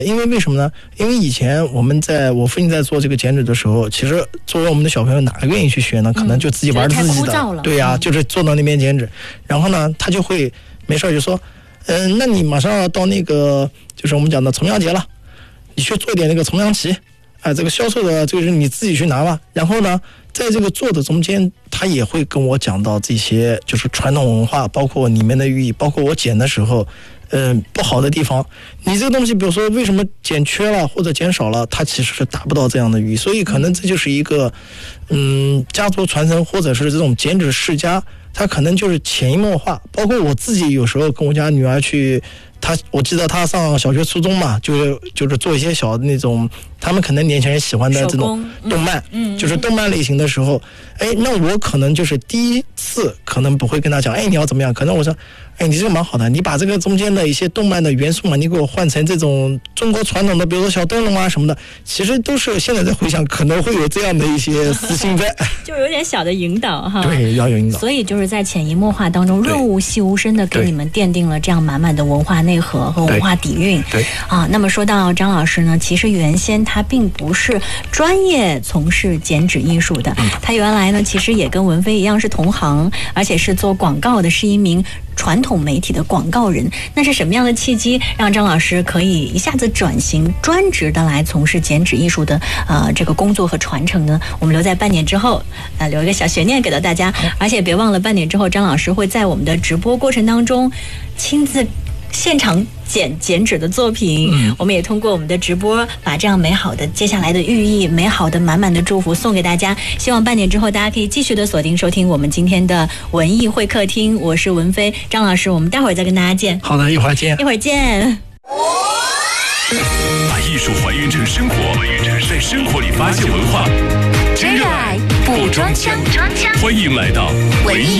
因为什么呢？因为以前我父亲在做这个减脂的时候，其实作为我们的小朋友，哪个愿意去学呢？可能就自己玩自己的，对呀，就是坐到那边减脂。然后呢，他就会没事就说，那你马上要到那个就是我们讲的重阳节了，你去做点那个重阳旗，这个销售的这个是你自己去拿吧。然后呢，在这个做的中间，他也会跟我讲到这些就是传统文化，包括里面的寓意，包括我减的时候。不好的地方，你这个东西，比如说为什么减缺了或者减少了，它其实是达不到这样的寓意，所以可能这就是一个，家族传承或者是这种减脂世家，它可能就是潜移默化。包括我自己有时候跟我家女儿去，我记得她上小学初中嘛，就是做一些小的那种，他们可能年轻人喜欢的这种动漫，就是动漫类型的时候，那我可能就是第一次可能不会跟她讲，你要怎么样，可能我说。你这个蛮好的，你把这个中间的一些动漫的元素嘛，你给我换成这种中国传统的，比如说小灯笼啊什么的，其实都是现在在回想可能会有这样的一些私心在， 就有点小的引导哈。 对，要有引导。 所以就是在潜移默化当中，润物细无声的给你们奠定了这样满满的文化内核和文化底蕴。 对啊，那么说到张老师呢，其实原先他并不是专业从事减脂艺术的，他原来呢其实也跟文飞一样是同行，而且是做广告的，是一名传统媒体的广告人。那是什么样的契机让张老师可以一下子转型专职的来从事减脂艺术的这个工作和传承呢？我们留在半年之后留一个小悬念给到大家，而且别忘了半年之后张老师会在我们的直播过程当中亲自现场减脂的作品，我们也通过我们的直播把这样美好的接下来的寓意，美好的满满的祝福送给大家。希望半年之后大家可以继续的锁定收听我们今天的文艺会客厅，我是文飞，张老师，我们待会儿再跟大家见。 好的，一会儿见。 把艺术还原成生活，在生活里发现文化，真热爱不装腔。欢迎来到文艺